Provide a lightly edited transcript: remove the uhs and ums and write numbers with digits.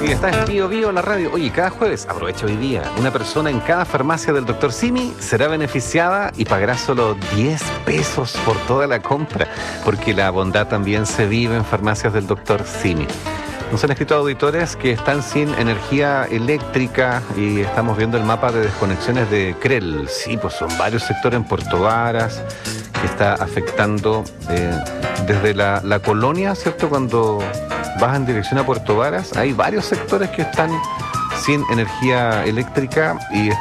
Sí, está en Bio Bio la radio. Oye, cada jueves, aprovecha hoy día, una persona en cada farmacia del Dr. Simi será beneficiada y pagará solo 10 pesos por toda la compra, porque la bondad también se vive en farmacias del Dr. Simi. Nos han escrito auditores que están sin energía eléctrica y estamos viendo el mapa de desconexiones de CREL. Sí, pues son varios sectores en Puerto Varas que está afectando desde la colonia, ¿cierto? Cuando vas en dirección a Puerto Varas, hay varios sectores que están sin energía eléctrica y